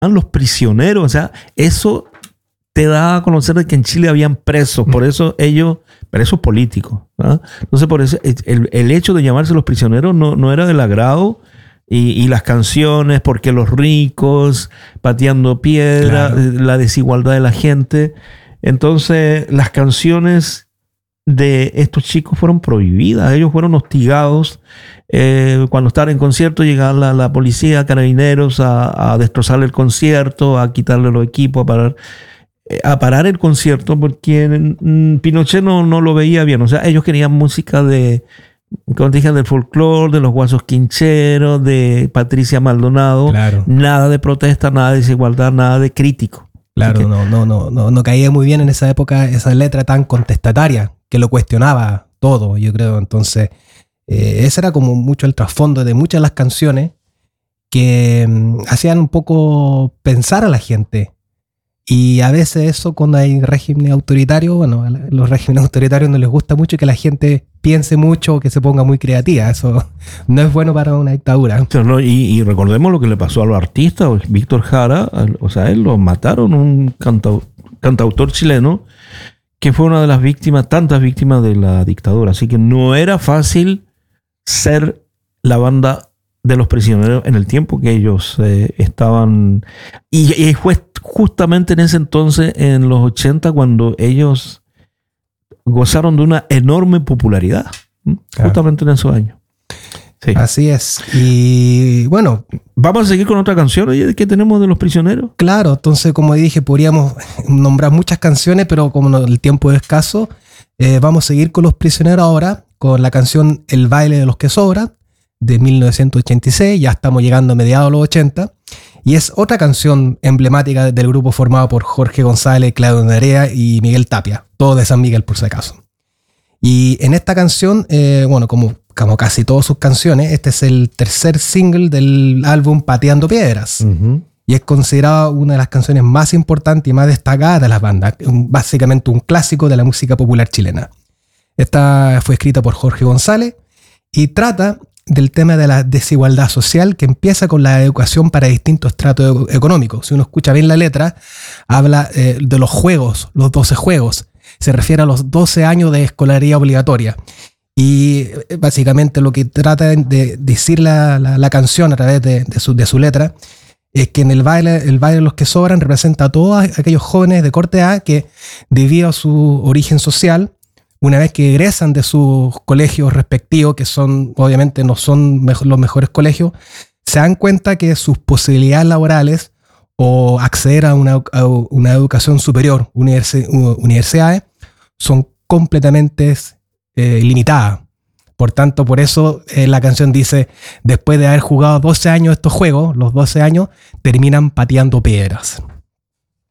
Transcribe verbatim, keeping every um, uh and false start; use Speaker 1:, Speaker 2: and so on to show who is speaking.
Speaker 1: los prisioneros. O sea, eso te da a conocer de que en Chile habían presos. Por eso ellos, presos políticos, ¿verdad? Entonces, por eso el, el hecho de llamarse los prisioneros no, no era del agrado. Y, y las canciones, porque los ricos, pateando piedra, claro. La desigualdad de la gente. Entonces, las canciones de estos chicos fueron prohibidas. Ellos fueron hostigados. Eh, cuando estaban en concierto, llegaba la, la policía, carabineros a, a destrozar el concierto, a quitarle los equipos, a parar, a parar el concierto, porque mm, Pinochet no, no lo veía bien. O sea, ellos querían música de... como te dije, del folclore, de los Guasos Quincheros, de Patricia Maldonado. Claro. Nada de protesta, nada de desigualdad, nada de crítico.
Speaker 2: Claro, que, no, no, no, no, no caía muy bien en esa época esa letra tan contestataria que lo cuestionaba todo, yo creo. Entonces, eh, ese era como mucho el trasfondo de muchas de las canciones que um, hacían un poco pensar a la gente. Y a veces eso, cuando hay régimen autoritario, bueno, a los regímenes autoritarios no les gusta mucho que la gente piense mucho o que se ponga muy creativa. Eso no es bueno para una dictadura.
Speaker 1: Y, y recordemos lo que le pasó a los artistas. Víctor Jara, o sea, él lo mataron, un cantau, cantautor chileno que fue una de las víctimas, tantas víctimas de la dictadura. Así que no era fácil ser la banda de los prisioneros en el tiempo que ellos eh, estaban. Y, y fue justamente en ese entonces, en los ochenta, cuando ellos gozaron de una enorme popularidad. ¿Mm? Claro. Justamente en esos años.
Speaker 2: Sí. Así es. Y bueno,
Speaker 1: vamos a seguir con otra canción. Oye, ¿qué tenemos de los prisioneros?
Speaker 2: Claro, entonces, como dije, podríamos nombrar muchas canciones, pero como el tiempo es escaso, eh, vamos a seguir con los prisioneros ahora, con la canción El baile de los que sobran, de mil novecientos ochenta y seis. Ya estamos llegando a mediados de los ochenta. Y es otra canción emblemática del grupo formado por Jorge González, Claudio Narea y Miguel Tapia, todos de San Miguel por si acaso. Y en esta canción, eh, bueno, como, como casi todas sus canciones, este es el tercer single del álbum Pateando Piedras. Uh-huh. Y es considerada una de las canciones más importantes y más destacadas de las bandas, básicamente un clásico de la música popular chilena. Esta fue escrita por Jorge González y trata del tema de la desigualdad social, que empieza con la educación para distintos estratos económicos. Si uno escucha bien la letra, habla eh, de los juegos, los doce juegos. Se refiere a los doce años de escolaridad obligatoria. Y eh, básicamente lo que trata de decir la, la, la canción a través de, de, su, de su letra es que en el baile, el baile de los que sobran representa a todos aquellos jóvenes de corte A que, debido a su origen social, una vez que egresan de sus colegios respectivos, que son obviamente no son mejor, los mejores colegios, se dan cuenta que sus posibilidades laborales o acceder a una, a una educación superior, universi- universidades, son completamente eh, limitadas. Por tanto, por eso eh, la canción dice, después de haber jugado doce años estos juegos, los doce años terminan pateando piedras.